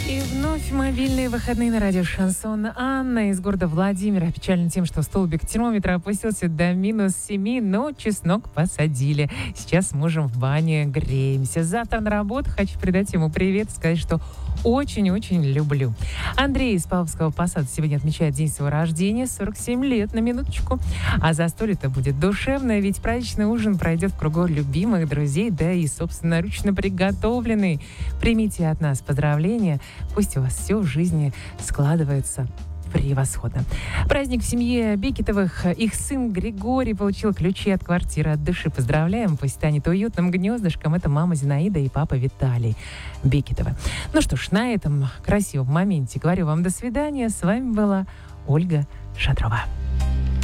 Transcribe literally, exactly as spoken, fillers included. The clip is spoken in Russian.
И вновь мобильные выходные на радио «Шансон». Анна из города Владимира печальна тем, что столбик термометра опустился до минус семи, но чеснок посадили. Сейчас с мужем в бане греемся. Завтра на работу хочу передать ему привет, сказать, что очень-очень люблю. Андрей из Павловского Посада сегодня отмечает день своего рождения, сорок семь лет, на минуточку. А застолье-то будет душевное, ведь праздничный ужин пройдет в кругу любимых друзей, да и собственноручно приготовленный. Примите от нас поздравления. Пусть у вас все в жизни складывается превосходно. Праздник в семье Бекетовых. Их сын Григорий получил ключи от квартиры от души. Поздравляем. Пусть станет уютным гнездышком. Это мама Зинаида и папа Виталий Бекетовы. Ну что ж, на этом красивом моменте говорю вам до свидания. С вами была Ольга Шатрова.